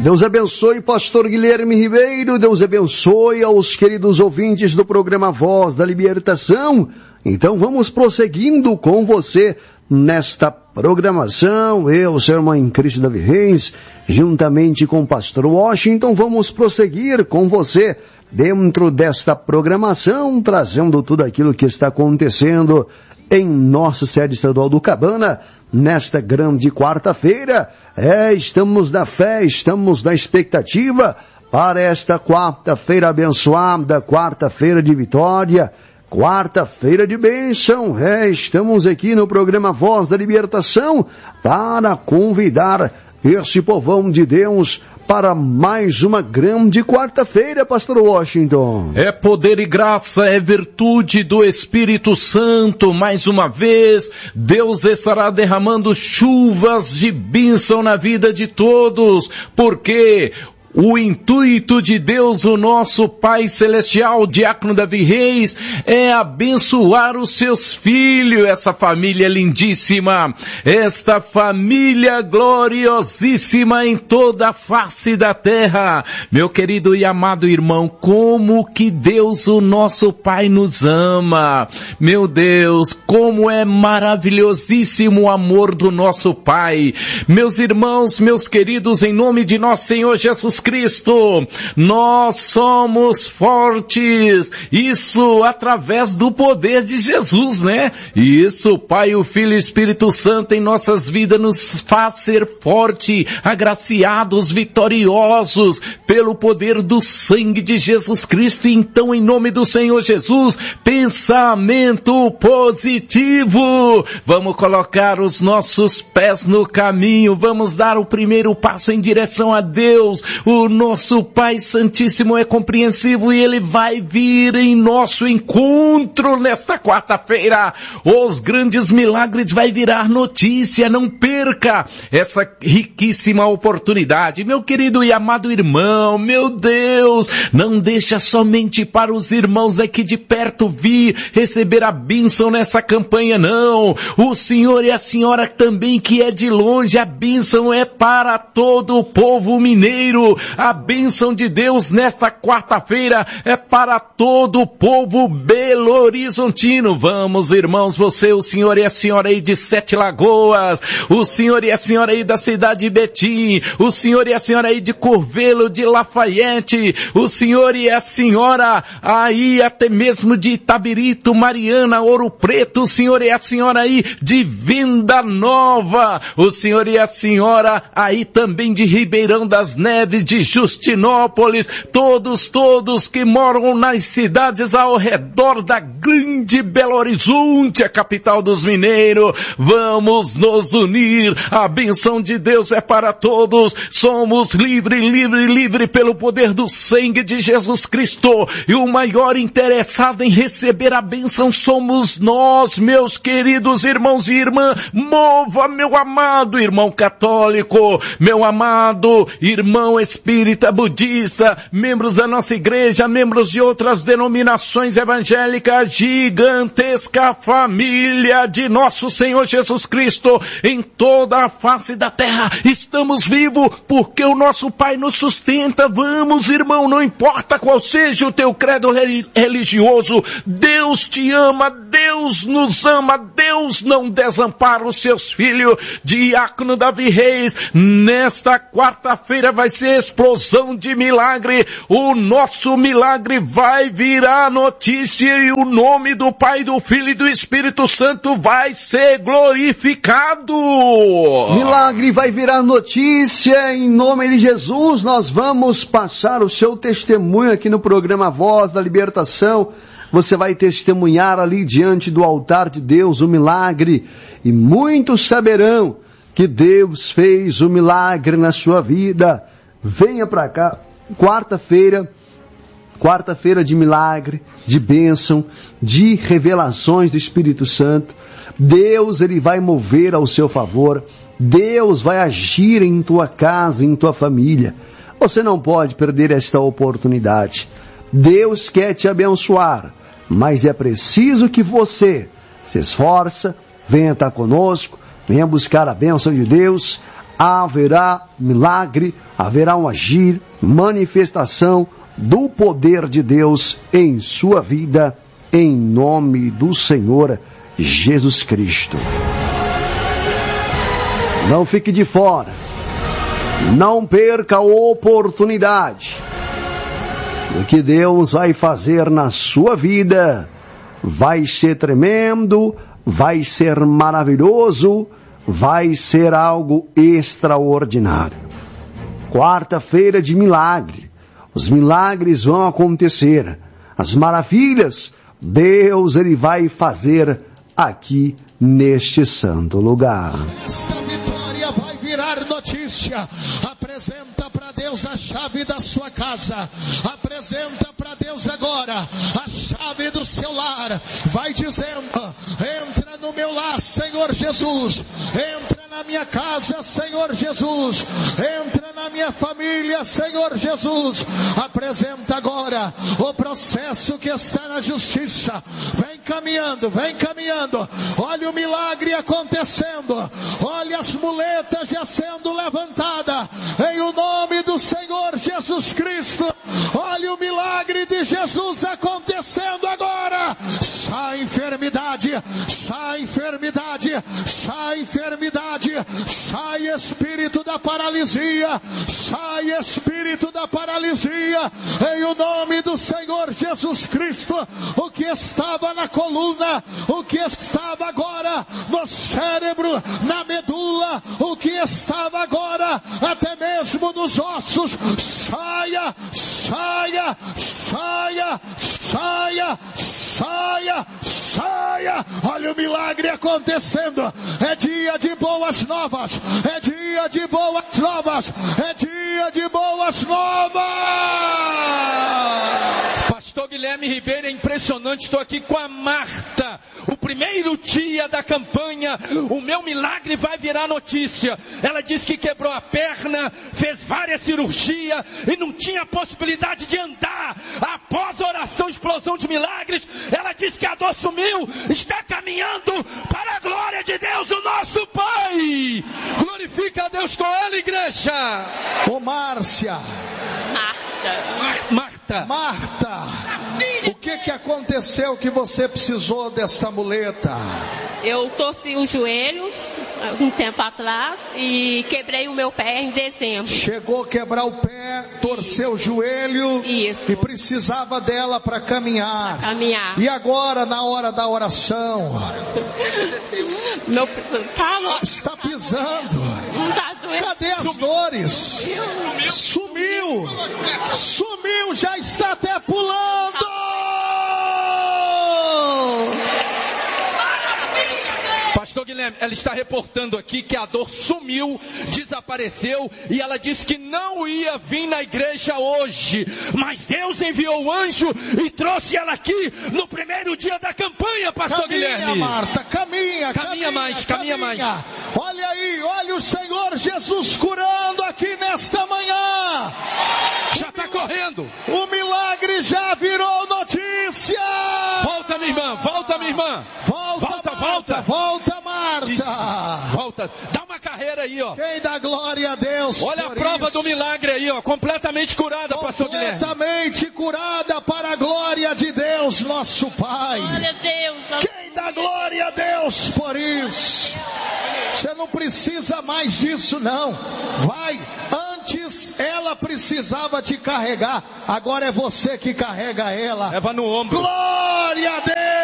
Deus abençoe pastor Guilherme Ribeiro, Deus abençoe aos queridos ouvintes do programa Voz da Libertação. Então vamos prosseguindo com você nesta programação. Eu, seu irmão em Cristo Davi Reis, juntamente com o pastor Washington, vamos prosseguir com você dentro desta programação, trazendo tudo aquilo que está acontecendo em nossa sede estadual do Cabana, nesta grande quarta-feira. Estamos na fé, estamos na expectativa para esta quarta-feira abençoada, quarta-feira de vitória, quarta-feira de bênção. Estamos aqui no programa Voz da Libertação para convidar esse povão de Deus para mais uma grande quarta-feira, pastor Washington. É poder e graça, é virtude do Espírito Santo. Mais uma vez, Deus estará derramando chuvas de bênção na vida de todos, porque o intuito de Deus, o nosso Pai Celestial, Diácono Davi Reis, é abençoar os seus filhos, essa família lindíssima, esta família gloriosíssima em toda a face da terra. Meu querido e amado irmão, como que Deus, o nosso Pai, nos ama. Meu Deus, como é maravilhosíssimo o amor do nosso Pai. Meus irmãos, meus queridos, em nome de nosso Senhor Jesus Cristo, nós somos fortes, isso através do poder de Jesus, né? E isso, o Pai, o Filho e o Espírito Santo em nossas vidas nos faz ser forte, agraciados, vitoriosos, pelo poder do sangue de Jesus Cristo. Então, em nome do Senhor Jesus, pensamento positivo, vamos colocar os nossos pés no caminho, vamos dar o primeiro passo em direção a Deus. O nosso Pai Santíssimo é compreensivo e Ele vai vir em nosso encontro nesta quarta-feira. Os grandes milagres vai virar notícia, não perca essa riquíssima oportunidade. Meu querido e amado irmão, meu Deus, não deixa somente para os irmãos daqui de perto vir receber a bênção nessa campanha, não. O senhor e a senhora também que é de longe, a bênção é para todo o povo mineiro. A bênção de Deus nesta quarta-feira é para todo o povo belo-horizontino. Vamos, irmãos, você, o senhor e a senhora aí de Sete Lagoas, o senhor e a senhora aí da cidade de Betim, o senhor e a senhora aí de Curvelo, de Lafayette, o senhor e a senhora aí até mesmo de Itabirito, Mariana, Ouro Preto, o senhor e a senhora aí de Venda Nova, o senhor e a senhora aí também de Ribeirão das Neves, de Justinópolis, todos que moram nas cidades ao redor da grande Belo Horizonte, a capital dos mineiros. Vamos nos unir, a bênção de Deus é para todos, somos livre pelo poder do sangue de Jesus Cristo, e o maior interessado em receber a bênção somos nós, meus queridos irmãos e irmãs. Mova, meu amado irmão católico, meu amado irmão espírita, budista, membros da nossa igreja, membros de outras denominações evangélicas, gigantesca família de nosso Senhor Jesus Cristo em toda a face da terra. Estamos vivos porque o nosso Pai nos sustenta. Vamos, irmão, não importa qual seja o teu credo religioso, Deus te ama, Deus nos ama, Deus não desampara os seus filhos. Diácono Davi Reis, nesta quarta-feira vai ser explosão de milagre. O nosso milagre vai virar notícia e o nome do Pai, do Filho e do Espírito Santo vai ser glorificado. Milagre vai virar notícia em nome de Jesus. Nós vamos passar o seu testemunho aqui no programa Voz da Libertação. Você vai testemunhar ali diante do altar de Deus o milagre e muitos saberão que Deus fez o milagre na sua vida. Venha para cá, quarta-feira de milagre, de bênção, de revelações do Espírito Santo. Deus, Ele vai mover ao seu favor. Deus vai agir em tua casa, em tua família. Você não pode perder esta oportunidade. Deus quer te abençoar, mas é preciso que você se esforce, venha estar conosco, venha buscar a bênção de Deus, haverá milagre, haverá um agir, manifestação do poder de Deus em sua vida, em nome do Senhor Jesus Cristo. Não fique de fora, não perca a oportunidade. O que Deus vai fazer na sua vida vai ser tremendo, vai ser maravilhoso, vai ser algo extraordinário. Quarta-feira de milagre, os milagres vão acontecer, as maravilhas Deus ele vai fazer aqui neste santo lugar. Esta vitória vai virar notícia. Apresenta para Deus a chave da sua casa. Apresenta para Deus agora a chave do seu lar. Vai dizendo: entra no meu lar, Senhor Jesus. Entra na minha casa, Senhor Jesus. Entra na minha família, Senhor Jesus. Apresenta agora o processo que está na justiça. Vem caminhando, vem caminhando. Olha o milagre acontecendo. Olha as muletas já sendo levantadas. Em o nome do Senhor Jesus Cristo. Olha o milagre de Jesus acontecendo agora. Sai enfermidade, sai enfermidade, sai enfermidade, sai espírito da paralisia, sai espírito da paralisia. Em o nome do Senhor Jesus Cristo. O que estava na coluna, o que estava agora no cérebro, na medula, o que estava agora até mesmo nos ossos, saia, saia, saia, saia, saia, saia. Olha o milagre acontecendo. É dia de boas novas, é dia de boas novas, é dia de boas novas. Pastor Guilherme Ribeiro, é impressionante, estou aqui com a Marta, o primeiro dia da campanha, o meu milagre vai virar notícia. Ela disse que quebrou a perna, fez várias cirurgias e não tinha possibilidade de andar. Após a oração, explosão de milagres, ela disse que a dor sumiu, está caminhando para a glória de Deus, o nosso Pai. Glorifica a Deus com ela, igreja. Ô Márcia, Marta, o que aconteceu que você precisou desta muleta? Eu torci o joelho um tempo atrás e quebrei o meu pé em dezembro. Chegou a quebrar o pé, torceu o joelho. Isso. E precisava dela para caminhar. E agora, na hora da oração? Está pisando. Não tá doendo. Cadê as dores? Sumiu, já está até pulando. Pastor Guilherme, ela está reportando aqui que a dor sumiu, desapareceu, e ela disse que não ia vir na igreja hoje, mas Deus enviou o anjo e trouxe ela aqui no primeiro dia da campanha, Pastor Guilherme. Marta, caminha mais. Olha aí, olha o Senhor Jesus curando aqui nesta manhã. Já está correndo. O milagre já virou notícia. Volta, minha irmã. Volta, Marta. Isso. Volta. Dá uma carreira aí, ó. Quem dá glória a Deus. Olha a prova do milagre aí, ó. Completamente curada, Pastor Guilherme. Completamente curada para a glória de Deus, nosso Pai. Glória a Deus. Quem dá glória a Deus por isso? Você não precisa mais disso, não. Vai. Antes ela precisava te carregar. Agora é você que carrega ela. Leva no ombro. Glória a Deus.